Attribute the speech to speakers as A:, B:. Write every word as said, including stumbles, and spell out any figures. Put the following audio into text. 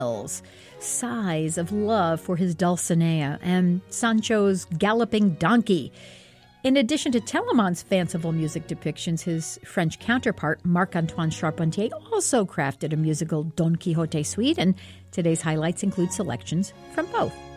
A: sighs of love for his Dulcinea, and Sancho's galloping donkey. In addition to Telemann's fanciful music depictions, his French counterpart, Marc-Antoine Charpentier, also crafted a musical Don Quixote suite, and today's highlights include selections from both.